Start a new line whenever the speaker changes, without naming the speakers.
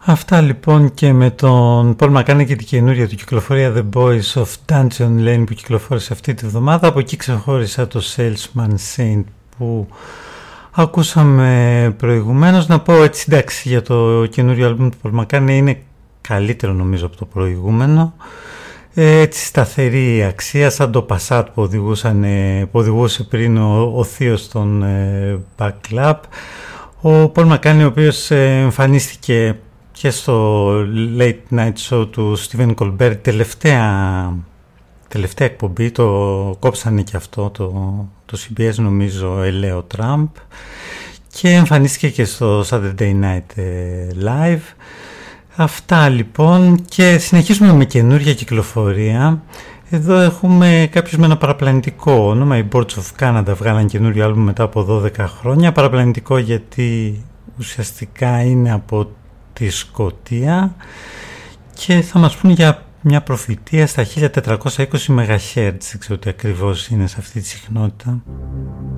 Αυτά λοιπόν και με τον Paul McCartney και την καινούρια του κυκλοφορία The Boys of Dungeon Lane που κυκλοφόρησε αυτή τη βδομάδα. Από εκεί ξεχώρισα το Salesman Saint που ακούσαμε προηγουμένως. Να πω έτσι, εντάξει, για το καινούριο άλμπουμ του Paul McCartney είναι καλύτερο νομίζω από το προηγούμενο. Έτσι σταθερή αξία, σαν το Passat που οδηγούσε πριν ο θείος των Back Club. Ο Paul McCartney, ο οποίος εμφανίστηκε και στο Late Night Show του Stephen Colbert, τελευταία εκπομπή, το κόψανε και αυτό το CBS νομίζω, ελαίο Τραμπ, και εμφανίστηκε και στο Saturday Night Live. Αυτά λοιπόν, και συνεχίζουμε με καινούργια κυκλοφορία. Εδώ έχουμε κάποιους με ένα παραπλανητικό όνομα. Οι Boards of Canada βγάλαν καινούριο άλμπουμ μετά από 12 χρόνια. Παραπλανητικό γιατί ουσιαστικά είναι από τη Σκωτία και θα μας πούν για μια προφητεία στα 1420 MHz. Δεν ξέρω τι ακριβώς είναι σε αυτή τη συχνότητα.